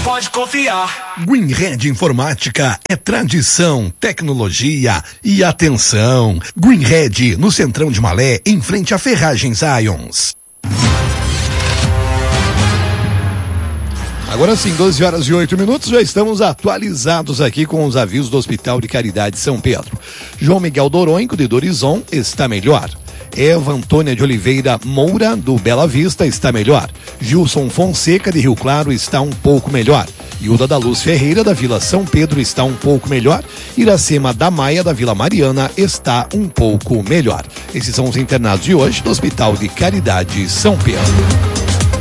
pode confiar. Greenhead Informática é tradição, tecnologia e atenção. Greenhead, no Centrão de Malé, em frente a Ferragens Ions. Agora sim, 12h08, já estamos atualizados aqui com os avisos do Hospital de Caridade São Pedro. João Miguel Doronco, de Dorizon, está melhor. Eva Antônia de Oliveira Moura, do Bela Vista, está melhor. Gilson Fonseca, de Rio Claro, está um pouco melhor. Hilda da Luz Ferreira, da Vila São Pedro, está um pouco melhor. Iracema da Maia, da Vila Mariana, está um pouco melhor. Esses são os internados de hoje do Hospital de Caridade São Pedro.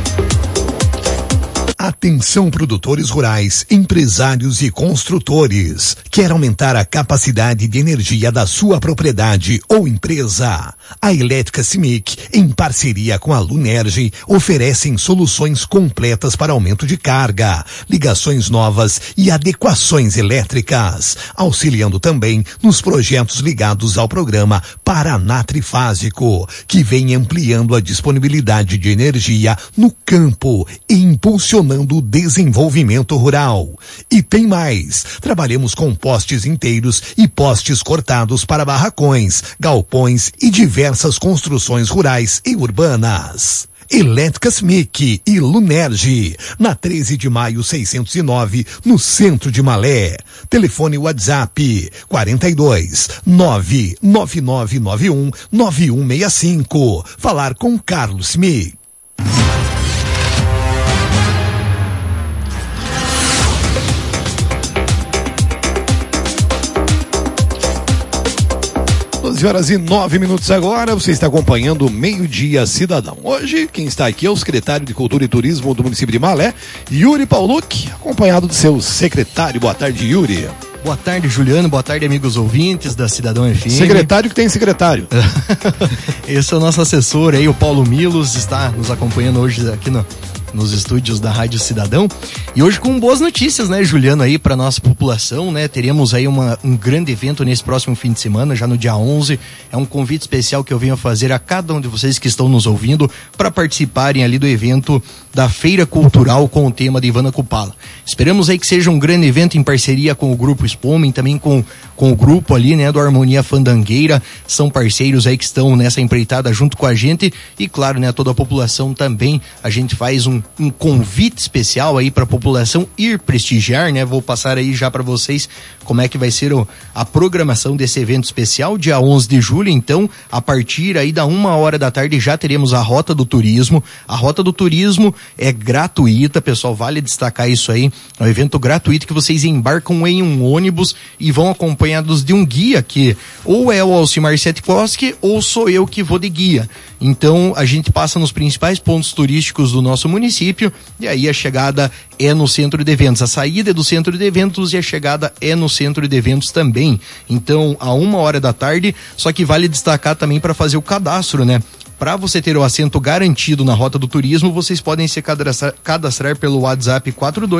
Atenção, produtores rurais, empresários e construtores. Quer aumentar a capacidade de energia da sua propriedade ou empresa? A Elétrica CIMIC, em parceria com a Lunerge, oferecem soluções completas para aumento de carga, ligações novas e adequações elétricas, auxiliando também nos projetos ligados ao programa Paraná Trifásico, que vem ampliando a disponibilidade de energia no campo e impulsionando o desenvolvimento rural. E tem mais, trabalhamos com postes inteiros e postes cortados para barracões, galpões e diversas construções rurais e urbanas. Elétricas MIC e Lunerge, na 13 de maio 609, no centro de Malé. Telefone WhatsApp 42 99991 9165. Falar com Carlos MIC. 12h09 agora, você está acompanhando o Meio-Dia Cidadão. Hoje, quem está aqui é o secretário de Cultura e Turismo do município de Malé, Yuri Pauluc, acompanhado do seu secretário. Boa tarde, Yuri. Boa tarde, Juliano. Boa tarde, amigos ouvintes da Cidadão FM. Secretário que tem secretário. Esse é o nosso assessor aí, o Paulo Milos, está nos acompanhando hoje aqui nos estúdios da Rádio Cidadão. E hoje com boas notícias, né, Juliano, aí para nossa população, né? Teremos aí um grande evento nesse próximo fim de semana, já no dia 11. É um convite especial que eu venho a fazer a cada um de vocês que estão nos ouvindo para participarem ali do evento da Feira Cultural com o tema de Ivana Kupala. Esperamos aí que seja um grande evento em parceria com o Grupo Spomen, também com o grupo ali, né, do Harmonia Fandangueira. São parceiros aí que estão nessa empreitada junto com a gente e, claro, né, toda a população também. A gente faz um convite especial aí para a população ir prestigiar, né? Vou passar aí já para vocês como é que vai ser a programação desse evento especial, dia 11 de julho. Então, a partir aí da 1h da tarde já teremos a Rota do Turismo. A Rota do Turismo é gratuita, pessoal, vale destacar isso aí. É um evento gratuito que vocês embarcam em um ônibus e vão acompanhados de um guia que ou é o Alcimar Setkoski ou sou eu que vou de guia. Então, a gente passa nos principais pontos turísticos do nosso município e aí a chegada é no centro de eventos. A saída é do centro de eventos e a chegada é no centro de eventos também. Então, a 1h da tarde, só que vale destacar também para fazer o cadastro, né? Para você ter o assento garantido na Rota do Turismo, vocês podem se cadastrar pelo WhatsApp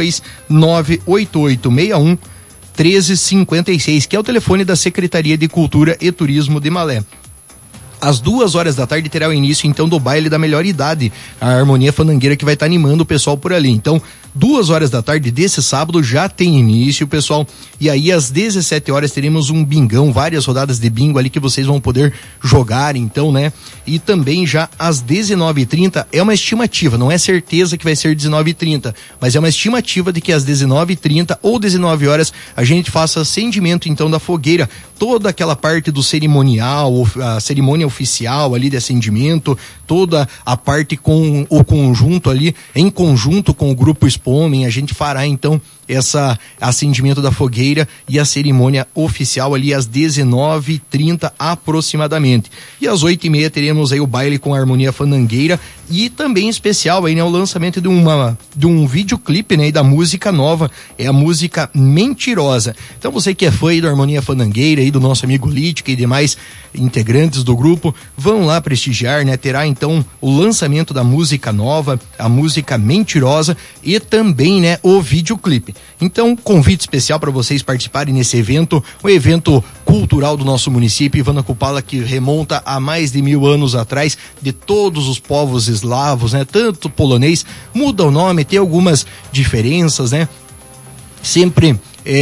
4298861 1356, que é o telefone da Secretaria de Cultura e Turismo de Malé. Às 2h da tarde terá o início, então, do baile da melhor idade, a Harmonia Fandangueira, que vai estar animando o pessoal por ali. Então, 2h da tarde desse sábado já tem início, pessoal, e aí às 17h teremos um bingão, várias rodadas de bingo ali que vocês vão poder jogar, então, né? E também já às 19h30 é uma estimativa, não é certeza que vai ser 19h30, mas é uma estimativa de que às 19h30 ou 19h a gente faça acendimento, então, da fogueira, toda aquela parte do cerimonial, a cerimônia oficial ali de acendimento, toda a parte com o conjunto ali, em conjunto com o Grupo Spomen, a gente fará então essa acendimento da fogueira e a cerimônia oficial ali às 19h30 aproximadamente. E às 8h30 teremos aí o baile com a Harmonia Fandangueira e também especial aí, né, o lançamento de um videoclipe, né, e da música nova, é a música Mentirosa. Então você que é fã aí da Harmonia Fandangueira e do nosso amigo Lítica e demais integrantes do grupo, vão lá prestigiar, né? Terá então o lançamento da música nova, a música Mentirosa e também, né, o videoclipe. Então, convite especial para vocês participarem nesse evento, o evento cultural do nosso município, Ivana Kupala, que remonta a mais de 1000 anos atrás, de todos os povos eslavos, né? Tanto polonês, muda o nome, tem algumas diferenças, né? Sempre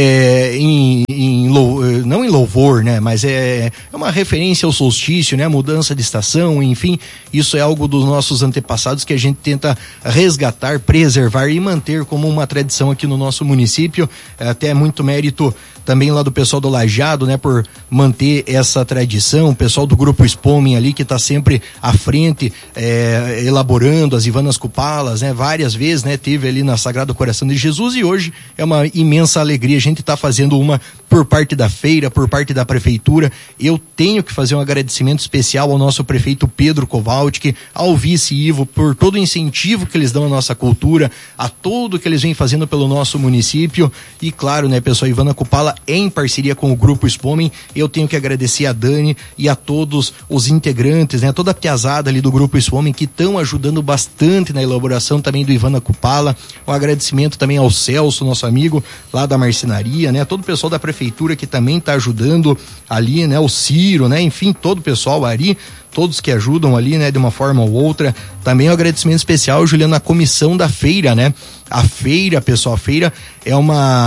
não em louvor, né? Mas é uma referência ao solstício, né? A mudança de estação, enfim, isso é algo dos nossos antepassados que a gente tenta resgatar, preservar e manter como uma tradição aqui no nosso município. Até muito mérito também lá do pessoal do Lajeado, né? Por manter essa tradição, o pessoal do Grupo Spomen ali que está sempre à frente, elaborando as Ivanas Cupalas, né? Várias vezes, né? Teve ali na Sagrado Coração de Jesus e hoje é uma imensa alegria. A gente está fazendo uma por parte da feira, por parte da prefeitura. Eu tenho que fazer um agradecimento especial ao nosso prefeito Pedro Kowalczyk, ao vice Ivo, por todo o incentivo que eles dão à nossa cultura, a tudo que eles vêm fazendo pelo nosso município. E claro, né, pessoal, Ivana Kupala em parceria com o Grupo Spomen. Eu tenho que agradecer a Dani e a todos os integrantes, né, toda a piazada ali do Grupo Spomen que estão ajudando bastante na elaboração também do Ivana Kupala. Um agradecimento também ao Celso, nosso amigo lá da marcenaria, né, todo o pessoal da prefeitura que também está ajudando ali, né, o Ciro, né, enfim, todo o pessoal, o Ari, todos que ajudam ali, né, de uma forma ou outra. Também um agradecimento especial, Juliano, à comissão da feira, né? A feira, pessoal, a feira é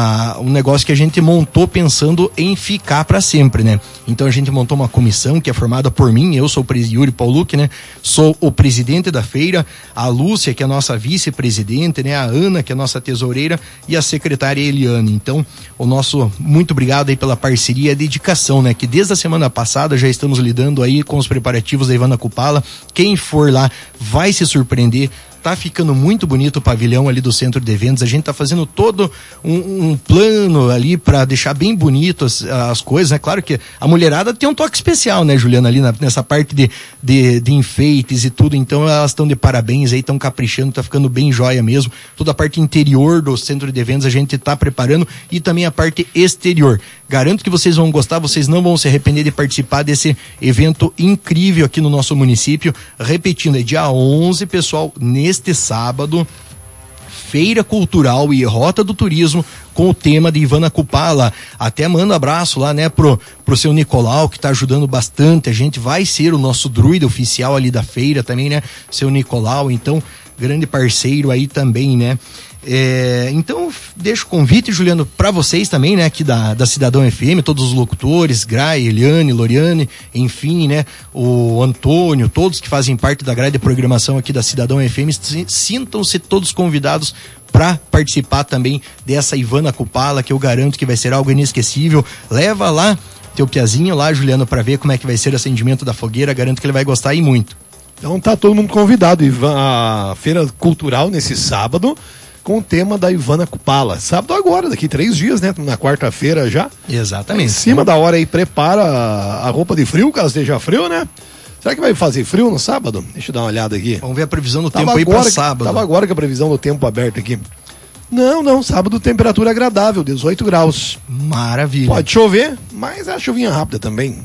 um negócio que a gente montou pensando em ficar para sempre, né? Então a gente montou uma comissão que é formada por mim, eu sou o Yuri Paulucci, né? Sou o presidente da feira, a Lúcia, que é a nossa vice-presidente, né? A Ana, que é a nossa tesoureira, e a secretária Eliane. Então, o nosso muito obrigado aí pela parceria e dedicação, né? Que desde a semana passada já estamos lidando aí com os preparativos da Ivana Kupala. Quem for lá vai se surpreender. Tá ficando muito bonito o pavilhão ali do centro de eventos. A gente tá fazendo todo um plano ali para deixar bem bonito as coisas, né? Claro que a mulherada tem um toque especial, né, Juliana, ali nessa parte de enfeites e tudo. Então elas estão de parabéns aí, estão caprichando, tá ficando bem joia mesmo. Toda a parte interior do centro de eventos a gente tá preparando e também a parte exterior. Garanto que vocês vão gostar, vocês não vão se arrepender de participar desse evento incrível aqui no nosso município. Repetindo, é dia 11, pessoal, neste sábado, Feira Cultural e Rota do Turismo com o tema de Ivana Kupala. Até mando um abraço lá, né, pro seu Nicolau, que tá ajudando bastante. A gente vai ser o nosso druida oficial ali da feira também, né, seu Nicolau, então, grande parceiro aí também, né. Então deixo o convite, Juliano, para vocês também, né, aqui da Cidadão FM, todos os locutores, Gray, Eliane, Loriane, enfim, né, o Antônio, todos que fazem parte da grade de programação aqui da Cidadão FM, sintam-se todos convidados para participar também dessa Ivana Kupala, que eu garanto que vai ser algo inesquecível. Leva lá teu piazinho lá, Juliano, para ver como é que vai ser o acendimento da fogueira, garanto que ele vai gostar aí muito. Então tá todo mundo convidado, a Feira Cultural nesse sábado, com o tema da Ivana Kupala. Sábado agora, daqui 3 dias, né? Na quarta-feira já. Exatamente. Em cima da hora aí, prepara a roupa de frio, caso esteja frio, né? Será que vai fazer frio no sábado? Deixa eu dar uma olhada aqui. Vamos ver a previsão do tempo aí para sábado. Tava agora com a previsão do tempo aberta aqui. Não, sábado temperatura agradável, 18 graus. Maravilha. Pode chover, mas é a chuvinha rápida também.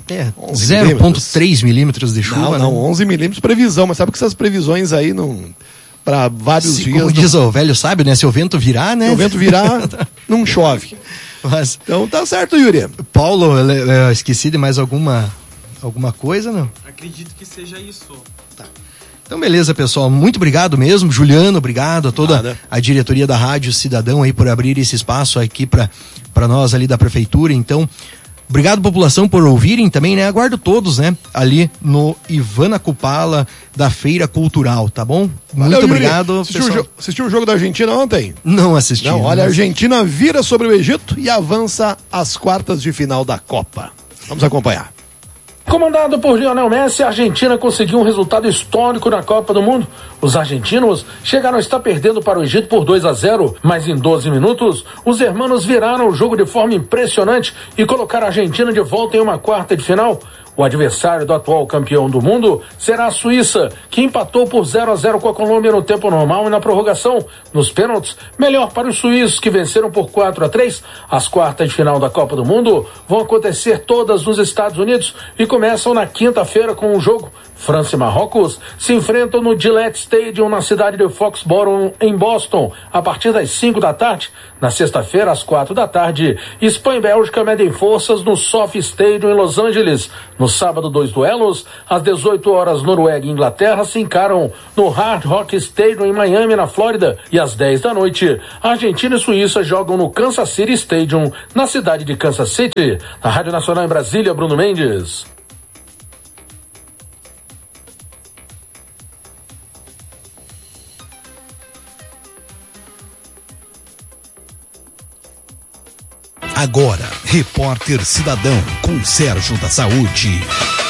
0,3 milímetros de chuva. Não, 11 milímetros previsão, mas sabe que essas previsões aí não... para vários dias. Como diz o velho sábio, né? Se o vento virar, né? Se o vento virar, não chove. Mas, então tá certo, Yuri. Paulo, eu esqueci de mais alguma coisa, não? Acredito que seja isso. Tá. Então beleza, pessoal, muito obrigado mesmo, Juliano, obrigado a toda a diretoria da Rádio Cidadão aí por abrir esse espaço aqui para nós ali da prefeitura. Então, obrigado, população, por ouvirem também, né? Aguardo todos, né? Ali no Ivana Kupala da Feira Cultural, tá bom? Valeu, muito obrigado, pessoal. Assistiu o jogo da Argentina ontem? Não assisti. Não, olha, a Argentina vira sobre o Egito e avança às quartas de final da Copa. Vamos acompanhar. Comandado por Lionel Messi, a Argentina conseguiu um resultado histórico na Copa do Mundo. Os argentinos chegaram a estar perdendo para o Egito por 2-0, mas em 12 minutos, os hermanos viraram o jogo de forma impressionante e colocaram a Argentina de volta em uma quarta de final. O adversário do atual campeão do mundo será a Suíça, que empatou por 0-0 com a Colômbia no tempo normal e na prorrogação. Nos pênaltis, melhor para os suíços, que venceram por 4-3. As quartas de final da Copa do Mundo vão acontecer todas nos Estados Unidos e começam na quinta-feira com um jogo França e Marrocos se enfrentam no Gillette Stadium na cidade de Foxborough, em Boston, a partir das 5 da tarde. Na sexta-feira, às 4 da tarde, Espanha e Bélgica medem forças no SoFi Stadium em Los Angeles. No sábado, 2 duelos. Às 18 horas, Noruega e Inglaterra se encaram no Hard Rock Stadium em Miami, na Flórida. E às 10 da noite, Argentina e Suíça jogam no Kansas City Stadium, na cidade de Kansas City. Na Rádio Nacional em Brasília, Bruno Mendes. Agora, Repórter Cidadão com Sérgio da Saúde.